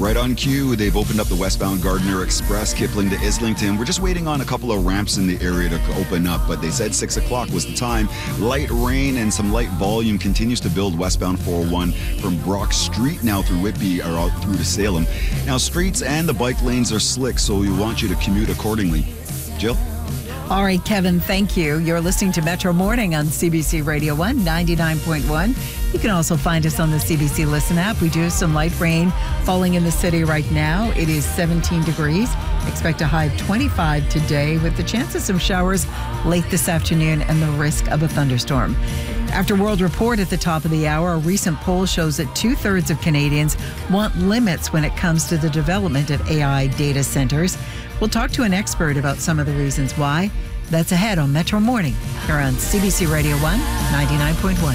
Right on cue, they've opened up the westbound Gardiner Express, Kipling to Islington. We're just waiting on a couple of ramps in the area to open up, but they said 6 o'clock was the time. Light rain and some light volume continues to build westbound 401 from Brock Street now through Whitby or out through to Salem. Now, streets and the bike lanes are slick, so we want you to commute accordingly. Jill? All right, Kevin, thank you. You're listening to Metro Morning on CBC Radio 1, 99.1. You can also find us on the CBC Listen app. We do have some light rain falling in the city right now. It is 17 degrees. Expect a high of 25 today with the chance of some showers late this afternoon and the risk of a thunderstorm. After World Report at the top of the hour, a recent poll shows that 2/3 of Canadians want limits when it comes to the development of AI data centers. We'll talk to an expert about some of the reasons why. That's ahead on Metro Morning here on CBC Radio 1, 99.1.